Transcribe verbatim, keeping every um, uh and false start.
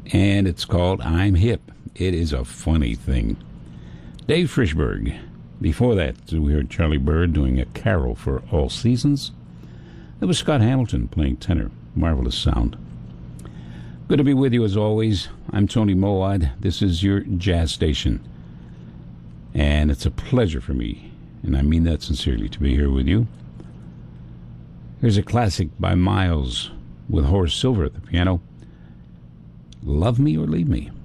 and it's called I'm Hip. It is a funny thing. Dave Frishberg. Before that, we heard Charlie Bird doing A Carol for All Seasons. It was Scott Hamilton playing tenor. Marvelous sound. Good to be with you as always. I'm Tony Moad. This is your jazz station. And it's a pleasure for me, and I mean that sincerely, to be here with you. Here's a classic by Miles with Horace Silver at the piano. Love Me or Leave Me.